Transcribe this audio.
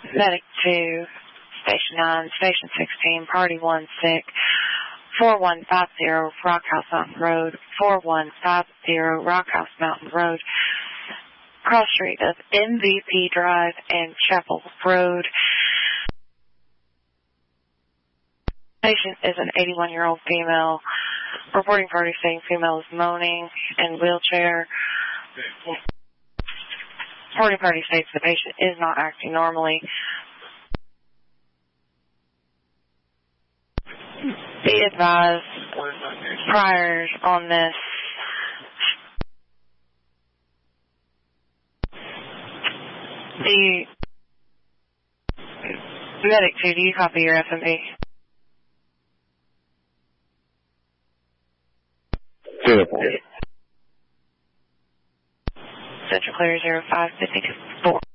Medic 2, Station 9, Station 16, Party 1 sick, 4150 Rockhouse Mountain Road, 4150 Rockhouse Mountain Road, cross street of MVP Drive and Chapel Road. Patient is an 81-year-old female. Reporting party saying female is moaning and wheelchair. Reporting party states the patient is not acting normally. Be advised, priors on this. The Medic 2, do you copy your FMP? Central Clear 0554.